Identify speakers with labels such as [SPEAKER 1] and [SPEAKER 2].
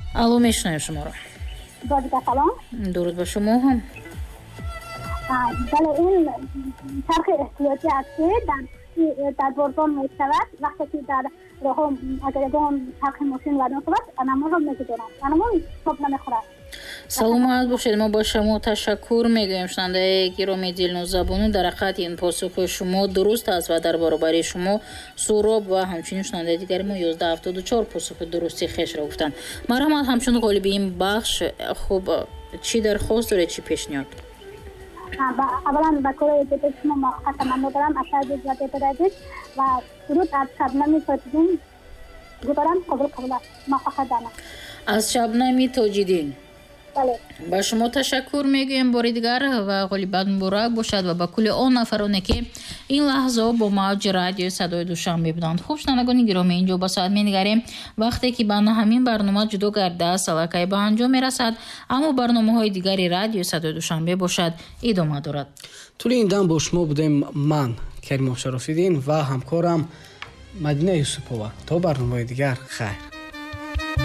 [SPEAKER 1] алло, мешунавем шуморо.
[SPEAKER 2] салом.
[SPEAKER 1] дуруд ба шумо ҳам.
[SPEAKER 2] бале ин чархи эҳтиёҷӣ аст ки дар бордон мешавад вақте ки дар роҳо агар ягон чархи мошин вайрон шавад анаморо мегузоранд, анамо ҳисоб намехӯрад.
[SPEAKER 1] саломат бошед. мо ба шумо ташаккур мегӯем. шунавандаи гироми дилнозабонӣ дар ҳақиқат ин посухи шумо дуруст аст ва дар баробари шумо Суроб ва ҳамчунин шунавандаи дигари мо 1174 посухи дурусти хешро гуфтанд. марҳамат, ҳамчун ғолиби ин бахш. хуб, чӣ дархост доред, чӣ пешниҳод?
[SPEAKER 2] аввалан ба кори ҷои шумо муваққат таманно дорам аз сайди ҷои дадед ва дуруд аз Шабнами Тоҷиддин гузорам қобул аст. муваффақият дорам.
[SPEAKER 1] аз Шабнами Тоҷиддин
[SPEAKER 2] бале,
[SPEAKER 1] ба шумо ташаккур мегӯем бори дигар ва ғолибат муборак бошад ва ба кулли он нафароне ки ин лаҳза бо мавҷи радиои Садои Душанбе буданд. хуб, шунавандагони гиромӣ, инҷо ба соат менигарем вақте ки ба ҳамин барнома ҷудо гардааст аллакай ба анҷом мерасад, аммо барномаҳои дигари радиои Садои Душанбе бошад идома дорад.
[SPEAKER 3] тӯли ин дам бо шумо будем ман Каримов Шарофиддин ва ҳамкорам Мадина Юсупова. то барномаи дигар, хайр.